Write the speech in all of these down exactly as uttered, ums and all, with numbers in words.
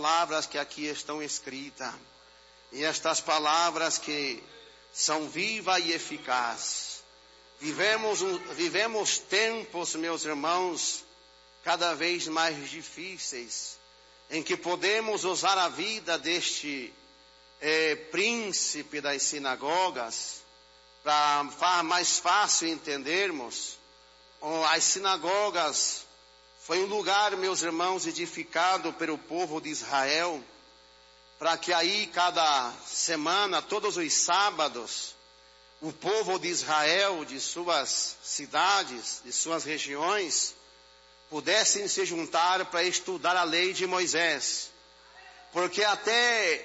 palavras que aqui estão escritas. E estas palavras que são vivas e eficazes. Vivemos, vivemos tempos, meus irmãos, cada vez mais difíceis, em que podemos usar a vida deste é, príncipe das sinagogas, para mais fácil entendermos. As sinagogas foi um lugar, meus irmãos, edificado pelo povo de Israel, para que aí cada semana, todos os sábados, o povo de Israel, de suas cidades, de suas regiões, pudessem se juntar para estudar a lei de Moisés. Porque até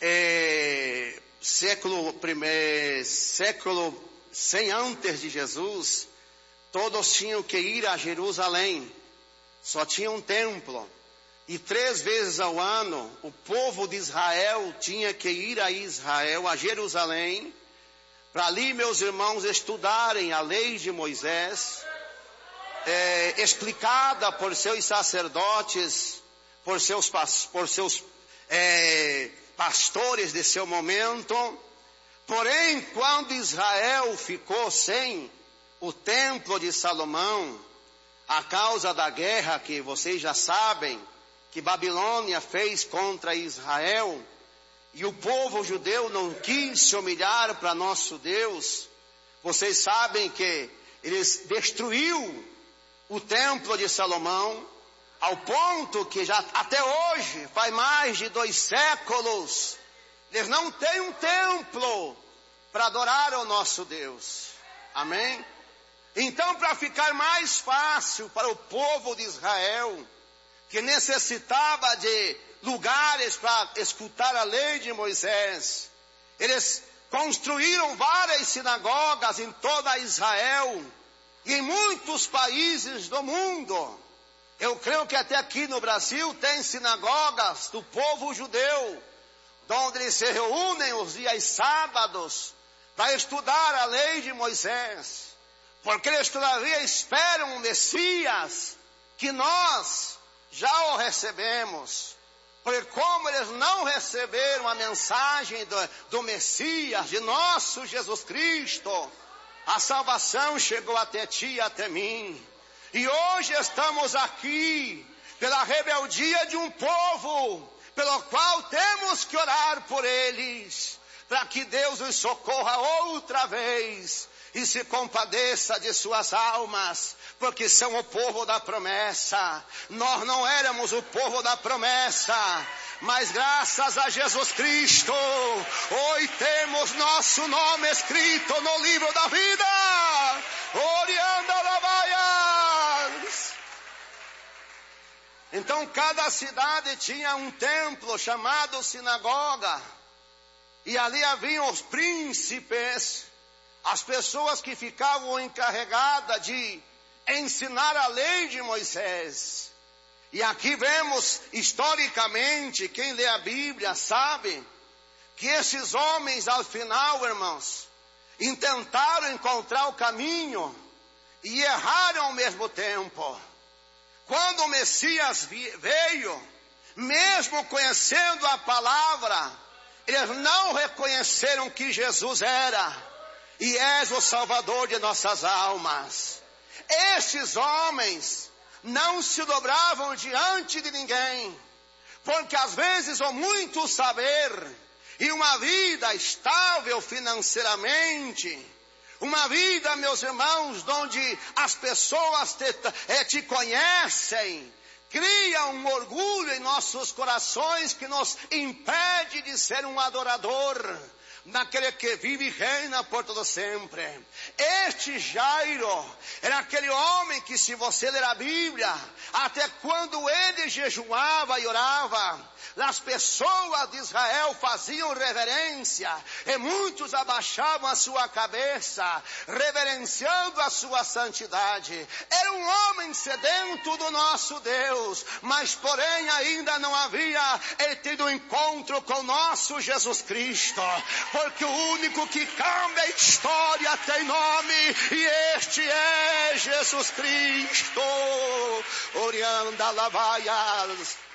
é, século primeiro, século cem antes de Jesus, todos tinham que ir a Jerusalém. Só tinha um templo. E três vezes ao ano, o povo de Israel tinha que ir a Israel, a Jerusalém, para ali, meus irmãos, estudarem a lei de Moisés, é, explicada por seus sacerdotes, por seus, por seus é, pastores de seu momento. Porém, quando Israel ficou sem o templo de Salomão, a causa da guerra que vocês já sabem, que Babilônia fez contra Israel, e o povo judeu não quis se humilhar para nosso Deus, vocês sabem que eles destruiu o templo de Salomão, ao ponto que já até hoje, faz mais de dois séculos, eles não têm um templo para adorar ao nosso Deus. Amém? Então, para ficar mais fácil para o povo de Israel, que necessitava de lugares para escutar a lei de Moisés, eles construíram várias sinagogas em toda Israel e em muitos países do mundo. Eu creio que até aqui no Brasil tem sinagogas do povo judeu, onde eles se reúnem os dias sábados para estudar a lei de Moisés, porque eles todavia esperam um Messias que nós já o recebemos. Porque como eles não receberam a mensagem do, do Messias, de nosso Jesus Cristo, a salvação chegou até ti e até mim. E hoje estamos aqui pela rebeldia de um povo, pelo qual temos que orar por eles, para que Deus os socorra outra vez e se compadeça de suas almas, porque são o povo da promessa. Nós não éramos o povo da promessa, mas graças a Jesus Cristo, hoje temos nosso nome escrito no livro da vida. Orianda Lavaias. Então cada cidade tinha um templo chamado sinagoga, e ali haviam os príncipes, as pessoas que ficavam encarregadas de ensinar a lei de Moisés. E aqui vemos historicamente, quem lê a Bíblia sabe, que esses homens ao final, irmãos, intentaram encontrar o caminho e erraram ao mesmo tempo. Quando o Messias veio, mesmo conhecendo a palavra, eles não reconheceram que Jesus era e és o Salvador de nossas almas. Estes homens não se dobravam diante de ninguém, porque às vezes o muito saber e uma vida estável financeiramente, uma vida, meus irmãos, onde as pessoas te, te conhecem, cria um orgulho em nossos corações que nos impede de ser um adorador, naquele que vive e reina por todo sempre. Este Jairo era aquele homem que, se você ler a Bíblia, até quando ele jejuava e orava, as pessoas de Israel faziam reverência, e muitos abaixavam a sua cabeça, reverenciando a sua santidade. Era um homem sedento do nosso Deus, mas porém ainda não havia tido um encontro com nosso Jesus Cristo, porque o único que cambia a história tem nome, e este é Jesus Cristo. Orianda Lavaias.